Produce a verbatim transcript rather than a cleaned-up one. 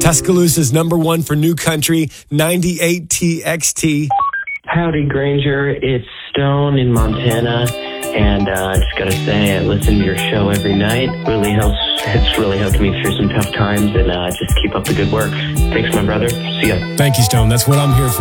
Tuscaloosa's number one for new country, ninety-eight T X T. Howdy, Granger. It's Stone in Montana. And uh, I just got to say, I listen to your show every night. Really helps. It's really helped me through some tough times. And uh, just keep up the good work. Thanks, my brother. See ya. Thank you, Stone. That's what I'm here for.